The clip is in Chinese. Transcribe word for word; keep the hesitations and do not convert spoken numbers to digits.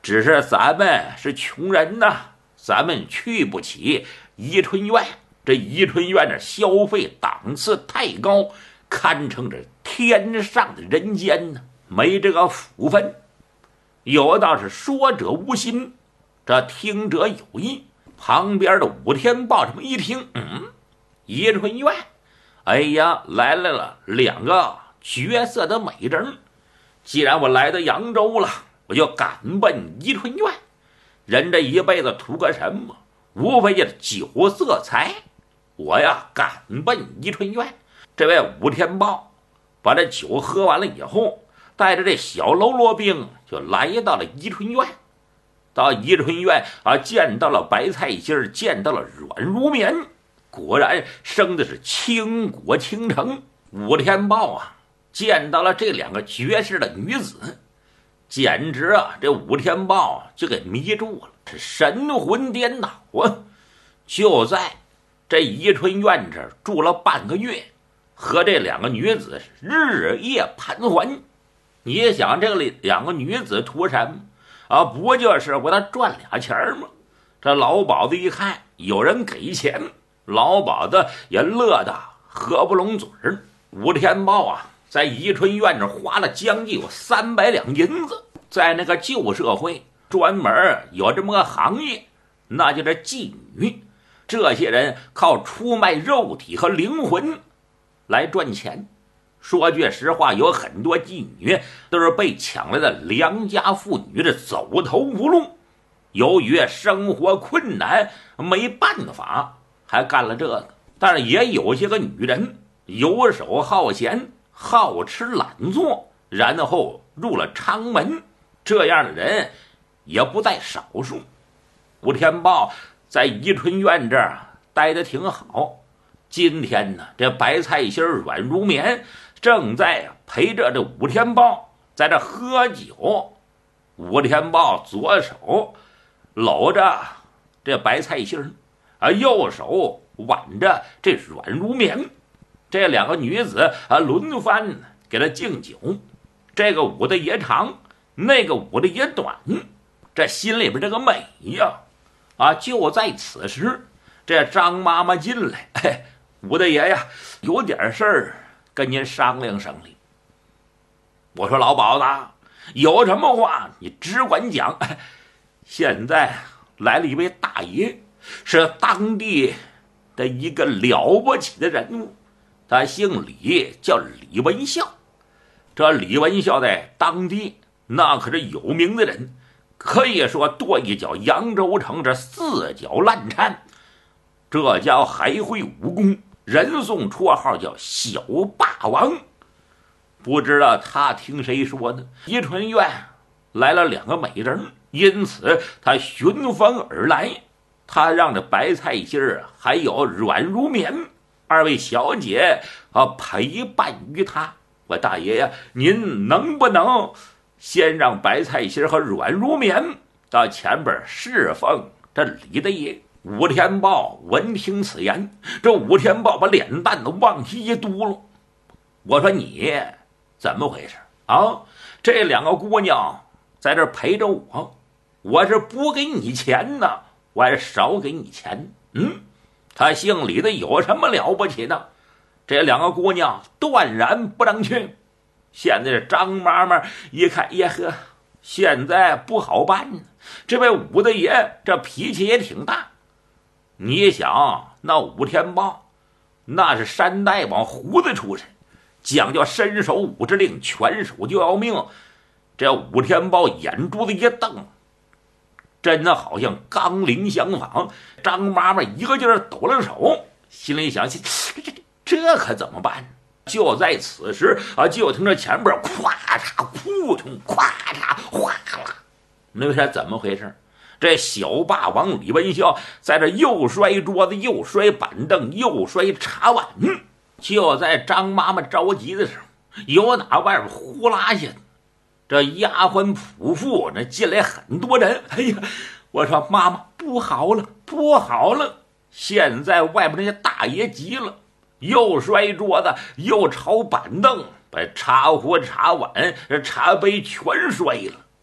只是咱们是穷人呐，咱们去不起宜春院。这宜春院的消费档次太高，堪称这天上的人间呢，没这个福分。有道是说者无心，这听者有意。旁边的武天豹这么一听，嗯，宜春院，哎呀，来来了两个绝色的美人。既然我来到扬州了，我就赶奔宜春院。人这一辈子图个什么？无非就是酒色财。我呀，赶奔宜春院。这位武天豹把这酒喝完了以后，带着这小喽啰兵就来到了宜春院。到宜春院啊，见到了白菜心，见到了阮如棉，果然生的是倾国倾城。武天豹啊，见到了这两个绝世的女子，简直啊，这武天豹就给迷住了，是神魂颠倒啊！就在这宜春院这住了半个月，和这两个女子日夜盘桓。你想这个两个女子图什么啊？不就是为他赚俩钱吗？这老鸨子一看有人给钱，老鸨子也乐得合不拢嘴儿。武天豹啊，在宜春院这花了将近有三百两银子，在那个旧社会专门有这么个行业，那就是妓女。这些人靠出卖肉体和灵魂来赚钱。说句实话，有很多妓女都是被抢来的良家妇女的走投无路，由于生活困难没办法还干了这个。但是也有些个女人游手好闲，好吃懒做，然后入了娼门，这样的人也不在少数。武天豹在宜春院这儿待得挺好。今天呢，这白菜心阮如棉正在陪着这武天豹在这喝酒。武天豹左手搂着这白菜心啊，右手挽着这阮如棉。这两个女子啊，轮番给他敬酒。这个舞的也长，那个舞的也短，这心里边这个美呀！啊，就在此时，这张妈妈进来，哎，武大爷呀，有点事儿跟您商量商量。我说老鸨子，有什么话你只管讲。哎，现在来了一位大爷，是当地的一个了不起的人物，他姓李，叫李文孝。这李文孝在当地那可是有名的人，可以说跺一脚扬州城，这四脚烂颤。这家伙还会武功，人送绰号叫小霸王。不知道他听谁说的，宜春院来了两个美人，因此他寻风而来。他让这白菜心还有阮如棉二位小姐啊陪伴于他。我大爷呀，您能不能先让白菜心和阮如棉到前边侍奉这李大爷？武天豹闻听此言，这武天豹把脸蛋子往下一嘟噜。我说你怎么回事啊？这两个姑娘在这陪着我，我是不给你钱呢，我还是少给你钱。嗯，他姓李的有什么了不起的？这两个姑娘断然不能去。现在张妈妈一看，耶呵，现在不好办呢。这位武大爷这脾气也挺大。你想那武天豹那是山大王胡子出身，讲究伸手五指令，拳手就要命。这武天豹眼珠子一瞪，真的好像钢铃相仿。张妈妈一个劲儿抖了手，心里想起这这这可怎么办？就在此时啊，就听着前边咵嚓扑通，咵嚓哗啦，那是怎么回事？这小霸王李文孝在这又摔桌子，又摔板凳，又摔茶碗。就在张妈妈着急的时候，有哪外边呼啦下这丫鬟仆妇那进来很多人。哎呀，我说妈妈不好了，不好了！现在外边那些大爷急了，又摔桌子，又抄板凳，把茶壶、茶碗、茶杯全摔了。